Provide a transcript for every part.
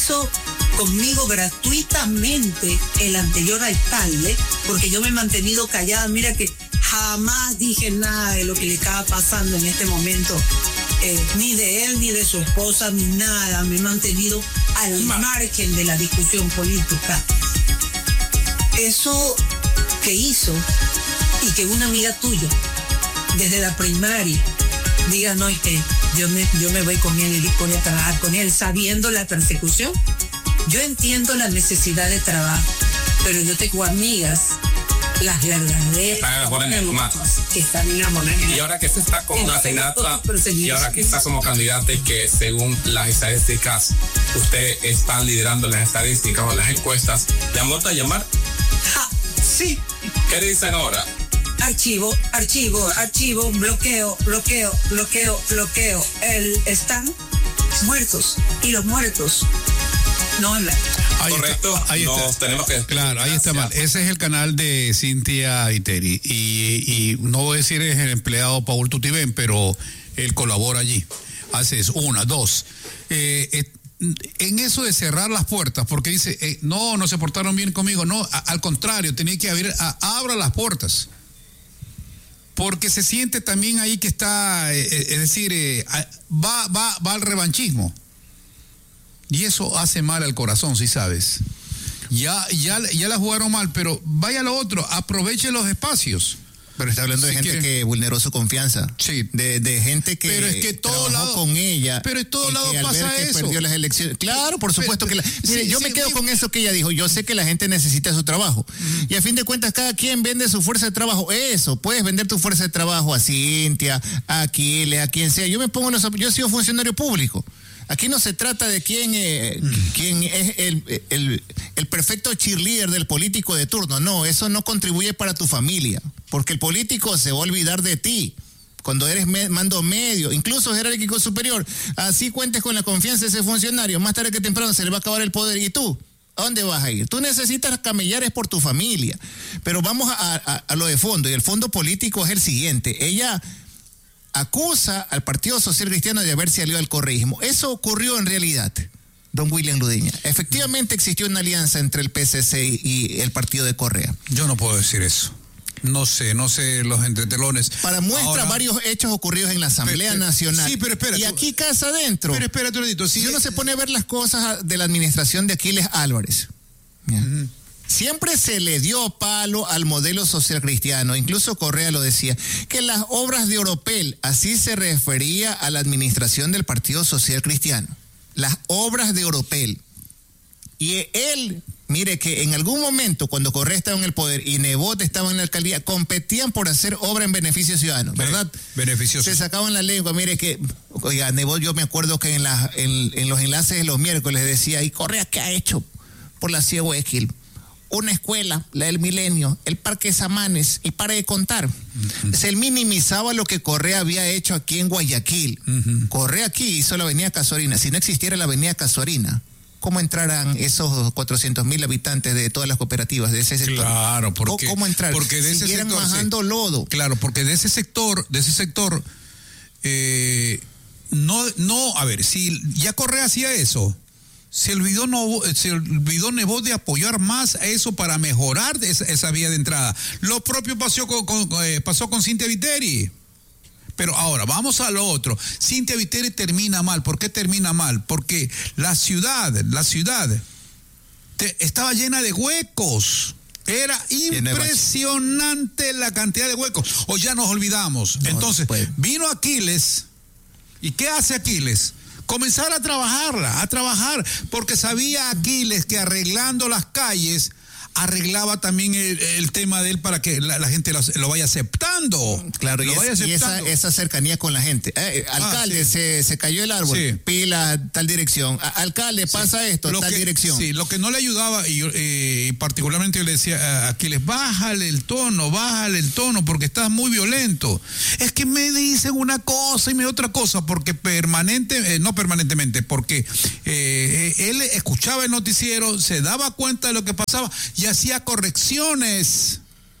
hizo conmigo gratuitamente el anterior alcalde, porque yo me he mantenido callada. Mira que jamás dije nada de lo que le estaba pasando en este momento, ni de él, ni de su esposa, ni nada. Me he mantenido al margen de la discusión política. Eso que hizo, y que una amiga tuya, desde la primaria, diga, no, es que yo me voy con él y voy a trabajar con él, sabiendo la persecución. Yo entiendo la necesidad de trabajo, pero yo tengo amigas, las verdaderas, que están enamoradas. Y ahora que se está como candidata, y ahora que está como candidata, y que según las estadísticas, usted está liderando las estadísticas o las encuestas, ¿le han vuelto a llamar? Sí. ¿Qué dicen ahora? Archivo, bloqueo. Están muertos, y los muertos no hablan. Correcto, tenemos que... Claro, ahí está mal. Ese es el canal de Cynthia Viteri. Y no voy a decir es el empleado Paul Tutibén, pero él colabora allí. Hace eso, 1, 2. En eso de cerrar las puertas, porque dice, no se portaron bien conmigo. No, al contrario, tenía que abra las puertas. Porque se siente también ahí que está, es decir, va al revanchismo. Y eso hace mal al corazón, si sabes. Ya la jugaron mal, pero vaya a lo otro, aproveche los espacios. Pero está hablando de gente que vulneró su confianza. Sí. De gente que, pero es que todo trabajó lado, con ella. Pero en todo lado pasa eso. Perdió las elecciones. Claro, por supuesto que mire, yo me quedo con eso que ella dijo. Yo sé que la gente necesita su trabajo. Y a fin de cuentas, cada quien vende su fuerza de trabajo. Eso, puedes vender tu fuerza de trabajo a Cynthia, a Aquiles, a quien sea. Yo he sido funcionario público. Aquí no se trata de quién es el perfecto cheerleader del político de turno. No, eso no contribuye para tu familia, porque el político se va a olvidar de ti cuando eres mando medio, incluso jerárquico superior. Así cuentes con la confianza de ese funcionario, más tarde que temprano se le va a acabar el poder. ¿Y tú? ¿A dónde vas a ir? Tú necesitas camellar es por tu familia. Pero vamos a lo de fondo, y el fondo político es el siguiente. Ella acusa al Partido Social Cristiano de haberse aliado al correísmo. Eso ocurrió en realidad, don William Ludeña. Efectivamente existió una alianza entre el PCC y el partido de Correa. Yo no puedo decir eso. No sé los entretelones. Para muestra varios hechos ocurridos en la Asamblea Nacional. Sí, pero espera. Y aquí casa adentro. Pero espérate un ratito. Si uno se pone a ver las cosas de la administración de Aquiles Álvarez. Siempre se le dio palo al modelo social cristiano, incluso Correa lo decía, que las obras de Oropel, así se refería a la administración del Partido Social Cristiano, las obras de Oropel. Y él, mire que en algún momento cuando Correa estaba en el poder y Nebot estaba en la alcaldía, competían por hacer obra en beneficio ciudadano, ¿verdad? Beneficioso. Se sacaban la lengua, mire que, oiga, Nebot, yo me acuerdo que en los enlaces de los miércoles decía, ¿y Correa qué ha hecho por la Ciego Esquil? Una escuela, la del Milenio, el Parque Samanes, y para de contar. Se minimizaba lo que Correa había hecho aquí en Guayaquil. Correa aquí hizo la avenida Casuarina. Si no existiera la avenida Casuarina, ¿cómo entrarán esos 400,000 habitantes de todas las cooperativas de ese sector? Claro, porque ¿cómo entrar? Porque de ese sector bajando lodo. Claro, porque de ese sector, no, a ver, si ya Correa hacía eso, se olvidó Nebot de apoyar más a eso para mejorar esa vía de entrada. Lo propio pasó con Cynthia Viteri. Pero ahora, vamos a lo otro. Cynthia Viteri termina mal. ¿Por qué termina mal? Porque la ciudad estaba llena de huecos. Era impresionante la cantidad de huecos. O ya nos olvidamos. No, entonces, vino Aquiles. ¿Y qué hace Aquiles? Comenzar a trabajar, porque sabía Aquiles que arreglando las calles arreglaba también el tema de él para que la gente lo vaya aceptando. Claro, y esa cercanía con la gente. Alcalde, se cayó el árbol, sí. Pila, tal dirección. Alcalde, pasa esto, tal dirección. Sí, lo que no le ayudaba, y particularmente yo le decía a Aquiles, bájale el tono, porque estás muy violento. Es que me dicen una cosa y me otra cosa, porque no permanentemente, porque él escuchaba el noticiero, se daba cuenta de lo que pasaba y hacía correcciones,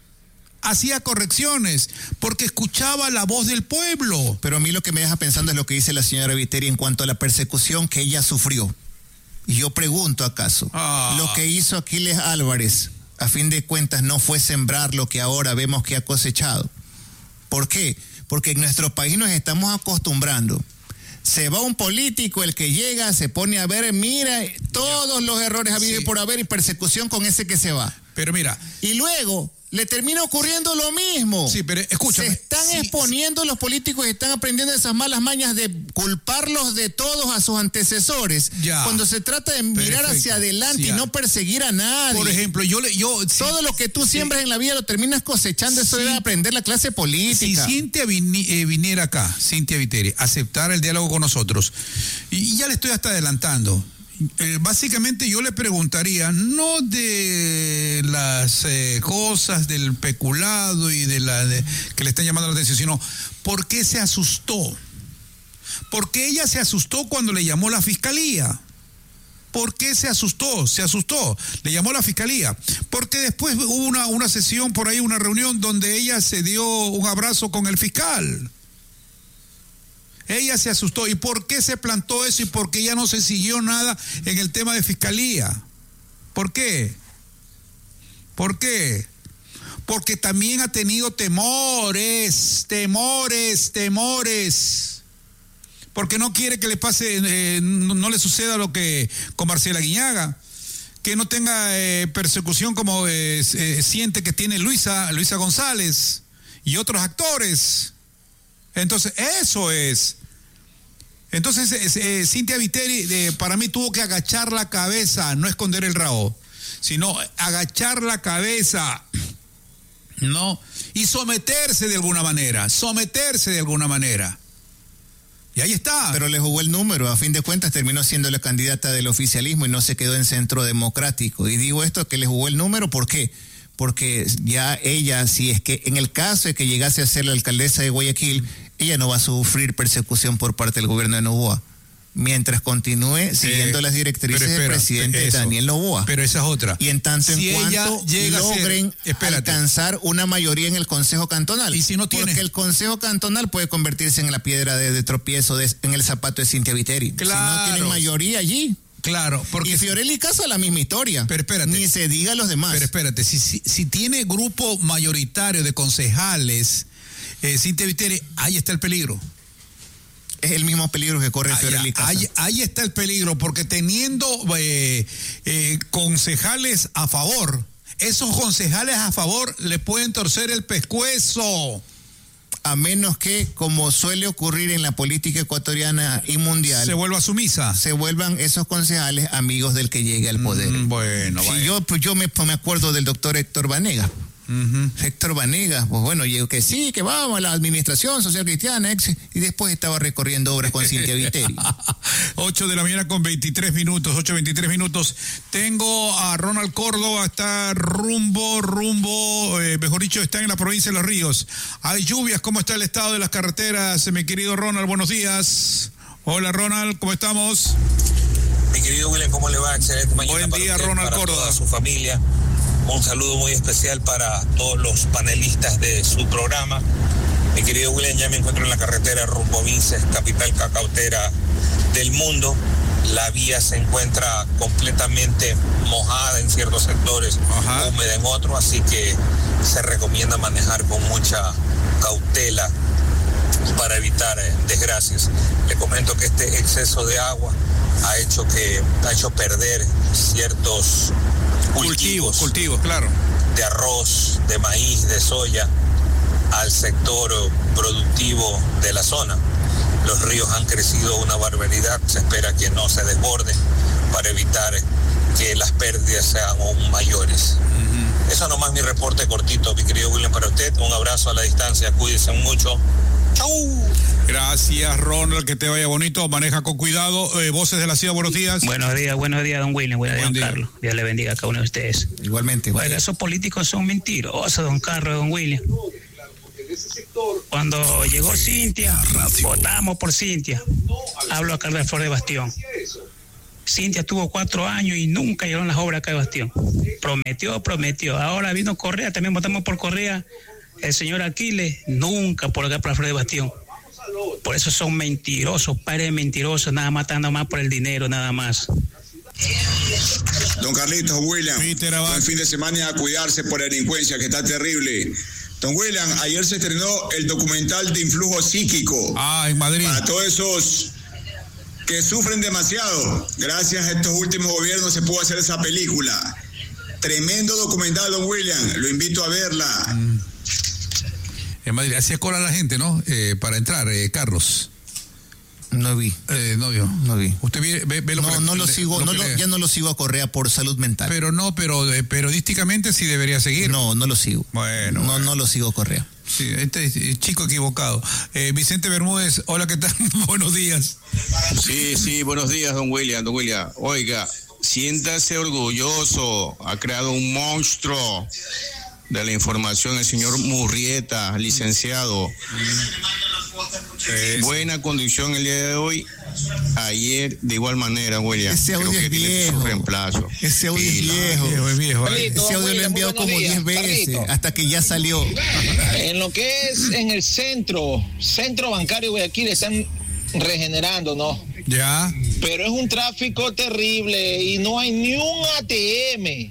porque escuchaba la voz del pueblo. Pero a mí lo que me deja pensando es lo que dice la señora Viteri en cuanto a la persecución que ella sufrió. Y yo pregunto, ¿acaso lo que hizo Aquiles Álvarez, a fin de cuentas, no fue sembrar lo que ahora vemos que ha cosechado? ¿Por qué? Porque en nuestro país nos estamos acostumbrando. Se va un político, el que llega, se pone a ver, mira, todos los errores habidos y por haber, y persecución con ese que se va. Pero mira. Y luego le termina ocurriendo lo mismo. Sí, pero escúchame. Se están exponiendo los políticos y están aprendiendo esas malas mañas de culparlos de todos a sus antecesores. Cuando se trata de mirar hacia adelante y no perseguir a nadie. Por ejemplo, todo lo que tú siembras en la vida lo terminas cosechando. Eso debe aprender la clase política. Si Cintia viniera acá, Cintia Viteri, aceptar el diálogo con nosotros, y ya le estoy hasta adelantando. Básicamente yo le preguntaría, no de las cosas del peculado y que le están llamando la atención, sino ¿por qué se asustó? ¿Por qué ella se asustó cuando le llamó la fiscalía? ¿Por qué se asustó? Se asustó, le llamó la fiscalía. Porque después hubo una sesión por ahí, una reunión donde ella se dio un abrazo con el fiscal. Ella se asustó. ¿Y por qué se plantó eso? ¿Y por qué ya no se siguió nada en el tema de fiscalía? ¿Por qué? ¿Por qué? Porque también ha tenido temores. Porque no quiere que le pase, no le suceda lo que con Marcela Guiñaga. Que no tenga persecución como siente que tiene Luisa González y otros actores. Entonces, eso es. Entonces, Cintia Viteri, para mí tuvo que agachar la cabeza, no esconder el rabo, sino agachar la cabeza, ¿no? Y someterse de alguna manera. Y ahí está. Pero le jugó el número, a fin de cuentas terminó siendo la candidata del oficialismo y no se quedó en Centro Democrático. Y digo esto, que le jugó el número, ¿por qué? Porque ya ella, si es que en el caso de que llegase a ser la alcaldesa de Guayaquil, ella no va a sufrir persecución por parte del gobierno de Noboa, mientras continúe siguiendo las directrices del presidente Daniel Noboa. Pero esa es otra. Y en tanto en cuanto logren alcanzar una mayoría en el Consejo Cantonal. ¿Y si no tiene? Porque el Consejo Cantonal puede convertirse en la piedra de tropiezo en el zapato de Cintia Viteri. Claro. Si no tienen mayoría allí. Claro, porque... Y Fiorelli Casa la misma historia. Pero espérate. Ni se diga a los demás. Pero espérate, si tiene grupo mayoritario de concejales, Cintia Viteri, ahí está el peligro. Es el mismo peligro que corre Fiorelli Casa. Ahí está el peligro, porque teniendo concejales a favor, esos concejales a favor le pueden torcer el pescuezo. A menos que, como suele ocurrir en la política ecuatoriana y mundial, se vuelva sumisa. Se vuelvan esos concejales amigos del que llegue al poder. Bueno, yo me acuerdo del doctor Héctor Vanegas. Héctor Vanegas, pues bueno, llegó que sí, que vamos a la administración social cristiana, y después estaba recorriendo obras con Cintia Viteri. 8 de la mañana con 23 minutos, 8:23 minutos. Tengo a Ronald Córdoba, está rumbo, mejor dicho, está en la provincia de Los Ríos. Hay lluvias, ¿cómo está el estado de las carreteras? Mi querido Ronald, buenos días. Hola Ronald, ¿cómo estamos? Mi querido William, ¿cómo le va? Excelente mañana. Buen día, usted, Ronald para Córdoba. Toda su familia. Un saludo muy especial para todos los panelistas de su programa. Mi querido William, ya me encuentro en la carretera rumbo Vinces, capital cacautera del mundo. La vía se encuentra completamente mojada en ciertos sectores, húmeda en otros, así que se recomienda manejar con mucha cautela para evitar desgracias. Le comento que este exceso de agua ha hecho perder ciertos cultivos, claro, de arroz, de maíz, de soya al sector productivo de la zona. Los ríos han crecido una barbaridad, se espera que no se desborden para evitar que las pérdidas sean aún mayores. Eso nomás mi reporte cortito, mi querido William, para usted. Un abrazo a la distancia, cuídense mucho. ¡Chau! Gracias, Ronald, que te vaya bonito, maneja con cuidado. Voces de la ciudad, buenos días. Buenos días, don William, buenos días, don Carlos. Dios le bendiga a cada uno de ustedes. Igualmente. Oiga, esos políticos son mentirosos, don Carlos, don William. Cuando llegó Cintia, votamos por Cintia. Hablo acá de Flor de Bastión. Cintia tuvo 4 años y nunca llegaron las obras acá de Bastión. Prometió. Ahora vino Correa, también votamos por Correa. El señor Aquiles, nunca por acá para Flor de Bastión. Por eso son mentirosos, padres mentirosos, nada más estando más por el dinero, nada más. Don Carlitos, William, buen fin de semana y a cuidarse por la delincuencia que está terrible. Don William, ayer se estrenó el documental de influjo psíquico. En Madrid. Para todos esos que sufren demasiado. Gracias a estos últimos gobiernos se pudo hacer esa película. Tremendo documental, don William. Lo invito a verla. En Madrid, hacía cola la gente, ¿no? Para entrar, Carlos. No vi. No vio. No vi. Usted ve lo que no lo sigo, ya no lo sigo a Correa por salud mental. Pero periodísticamente sí debería seguir. No lo sigo. Bueno. No lo sigo a Correa. Sí, este es chico equivocado. Vicente Bermúdez, hola, ¿qué tal? Buenos días. Sí, buenos días, don William. Oiga, siéntase orgulloso, ha creado un monstruo de la información el señor Murrieta, licenciado. Buena conducción el día de hoy. Ayer de igual manera, William. Ese audio es viejo. Su reemplazo. Ese audio es viejo. Carlito, ese audio lo he enviado como 10 veces, Carlito, hasta que ya salió. En lo que es en el centro bancario de Guayaquil están regenerando, ¿no? Ya. Pero es un tráfico terrible y no hay ni un ATM.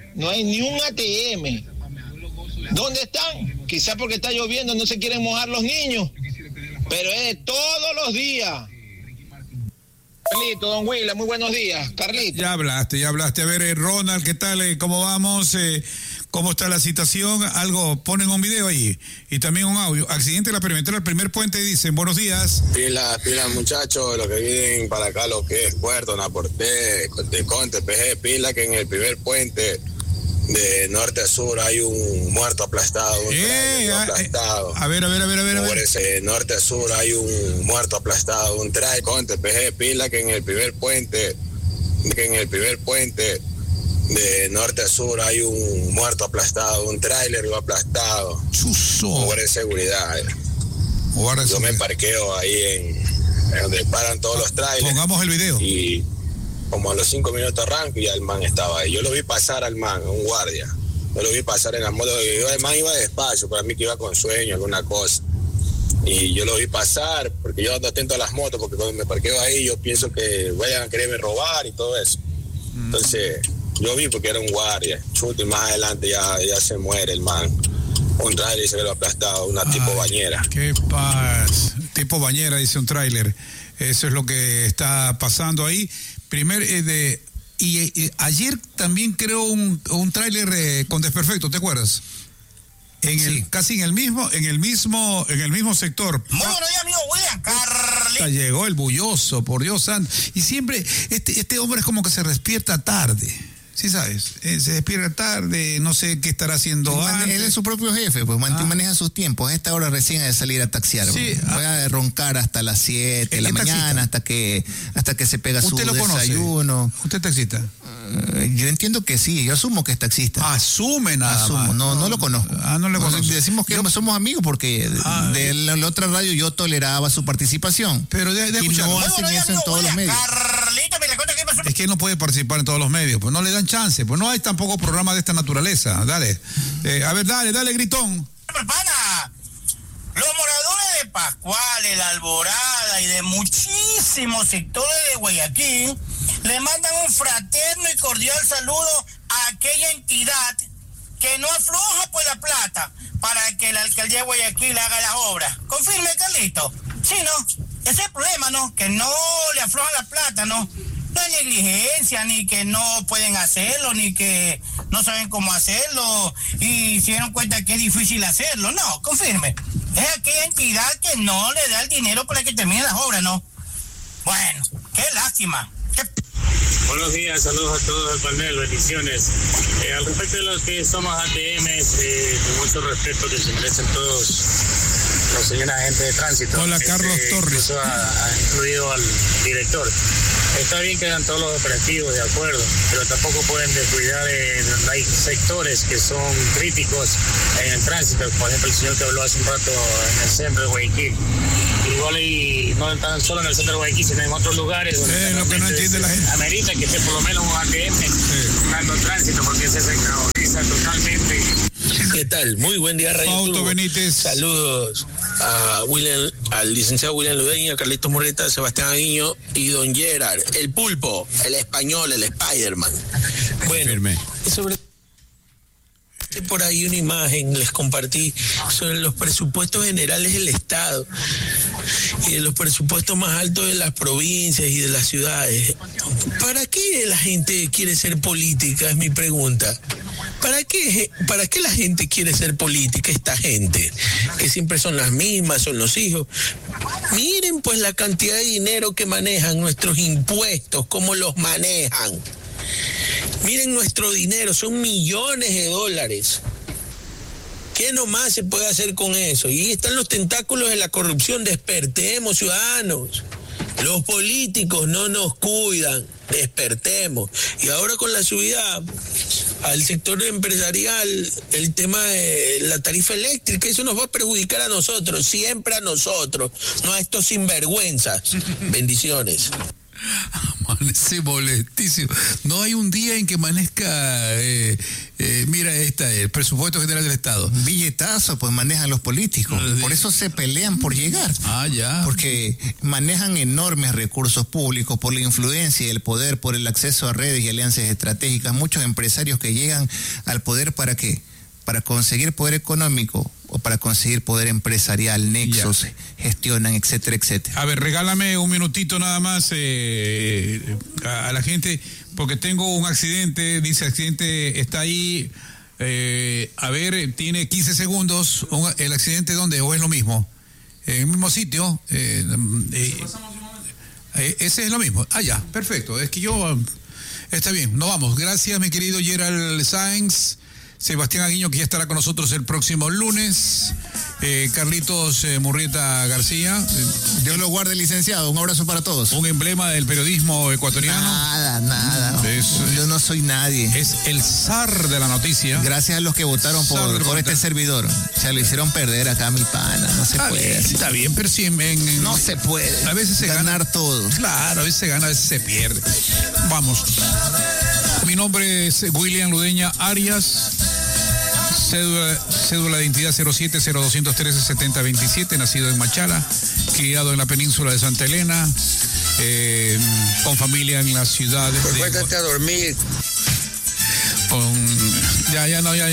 ¿Dónde están? Quizás porque está lloviendo, no se quieren mojar los niños. Pero es de todos los días. Carlito, don William, muy buenos días. Carlito. Ya hablaste. A ver, Ronald, ¿qué tal? ¿Cómo vamos? ¿Cómo está la situación? Ponen un video ahí y también un audio. Accidente en la perimetral, el primer puente, dicen, buenos días. Pila muchachos, los que vienen para acá, lo que es Puerto Naporté, de Conte, PG, pila que en el primer puente de norte a sur hay un muerto aplastado, aplastado. A ver. Por ese norte a sur hay un muerto aplastado, un traje Conte, PG, pila que en el primer puente de norte a sur hay un muerto aplastado, un tráiler aplastado. Por seguridad. Yo me parqueo ahí en donde paran todos los trailers. Pongamos el video. Y como a los 5 minutos arranco y ya el man estaba ahí. Yo lo vi pasar al man, un guardia. Yo lo vi pasar en la moto. El man iba despacio, para mí que iba con sueño, alguna cosa. Y yo lo vi pasar, porque yo ando atento a las motos, porque cuando me parqueo ahí yo pienso que vayan a quererme robar y todo eso. Entonces, yo vi porque era un guardia. Chuto, y más adelante ya se muere el man. Un tráiler se ve aplastado, una tipo bañera. Qué paz. Tipo bañera, dice un tráiler. Eso es lo que está pasando ahí. Ayer también creo un tráiler con desperfecto, ¿te acuerdas? Casi en el mismo sector. Muy buenos días, amigo William. Carlito. Llegó el bulloso, por Dios santo. Y siempre este hombre es como que se despierta tarde. Sí, sabes, se despierta tarde, no sé qué estará haciendo antes. Él es su propio jefe, pues maneja sus tiempos. A esta hora recién ha de salir a taxiar. Sí, voy a roncar hasta las 7 de la mañana, hasta que se pega su desayuno. ¿Usted es taxista? Yo entiendo que sí, yo asumo que es taxista. Asume nada más. No lo conozco. No le conozco. Decimos que somos amigos porque de la otra radio yo toleraba su participación. Pero y no hacen eso en todos los medios. Carlito, me le cuento que pasó. Es que no puede participar en todos los medios, pues no le dan chance, pues no hay tampoco programa de esta naturaleza. Dale. A ver, dale, gritón. Pana, los moradores de Pascual, La Alborada y de muchísimos sectores de Guayaquil le mandan un fraterno y cordial saludo a aquella entidad que no afloja pues la plata para que la alcaldía de Guayaquil haga las obras. Confirme, Carlito. Sí, ¿no? Ese es el problema, ¿no? Que no le afloja la plata, ¿no? No hay negligencia, ni que no pueden hacerlo, ni que no saben cómo hacerlo, y se dieron cuenta que es difícil hacerlo. No, confirme. Es aquella entidad que no le da el dinero para que termine las obras, ¿no? Bueno, qué lástima. Buenos días, saludos a todos al panel, bendiciones. Al respecto de los que somos ATMs, con mucho respeto que se merecen todos los señores agentes de tránsito. Hola, Carlos Torres. Ha incluido al director. Está bien que hagan todos los operativos, de acuerdo, pero tampoco pueden descuidar, hay sectores que son críticos en el tránsito, por ejemplo el señor que habló hace un rato en el centro de Guayaquil. Igual y no tan solo en el centro de Guayaquil, sino en otros lugares donde lo que no entiende la gente. amerita que esté por lo menos un ATM dando tránsito, porque se sectoriza totalmente. ¿Qué tal? Muy buen día, Radio Auto Turbo. Benítez. Saludos al licenciado William Ludeña, Carlitos Murrieta, Sebastián Aguiño y don Gerard, el Pulpo, el español, el Spider-Man. Bueno, sobre por ahí una imagen les compartí sobre los presupuestos generales del Estado y de los presupuestos más altos de las provincias y de las ciudades. ¿Para qué la gente quiere ser política? Es mi pregunta. ¿Para qué la gente quiere ser política, esta gente? Que siempre son las mismas, son los hijos. Miren pues la cantidad de dinero que manejan, nuestros impuestos, cómo los manejan. Miren nuestro dinero, son millones de dólares. ¿Qué nomás se puede hacer con eso? Y están los tentáculos de la corrupción. Despertemos, ciudadanos. Los políticos no nos cuidan. Despertemos. Y ahora con la subida al sector empresarial, el tema de la tarifa eléctrica, eso nos va a perjudicar a nosotros, siempre a nosotros, no a estos sinvergüenzas. Bendiciones. Amanece molestísimo. No hay un día en que amanezca, mira, el presupuesto general del Estado. Billetazo, pues manejan los políticos. Por eso se pelean por llegar. Ya. Porque manejan enormes recursos públicos por la influencia y el poder, por el acceso a redes y alianzas estratégicas. Muchos empresarios que llegan al poder, ¿para qué? Para conseguir poder económico o para conseguir poder empresarial, nexos, gestionan, etcétera, etcétera. A ver, regálame un minutito nada más a la gente, porque tengo un accidente, dice accidente, está ahí, a ver, tiene 15 segundos, ¿el accidente dónde? ¿O es lo mismo? En el mismo sitio, ese es lo mismo. Ya, perfecto, es que yo, está bien, nos vamos. Gracias, mi querido Gerald Sáenz. Sebastián Aguiño, que ya estará con nosotros el próximo lunes. Carlitos Murrieta García. Dios lo guarde, licenciado. Un abrazo para todos. Un emblema del periodismo ecuatoriano. Nada. Yo no soy nadie. Es el zar de la noticia. Gracias a los que votaron por este servidor. Se lo hicieron perder acá a mi pana. No se puede. Está bien, pero sí, no se puede. A veces se ganar todo. Claro, a veces se gana, a veces se pierde. Vamos. Mi nombre es William Ludeña Arias. Cédula de identidad 0702137027, nacido en Machala, criado en la península de Santa Elena, con familia en la ciudad de... Acuéstate a dormir. Ya.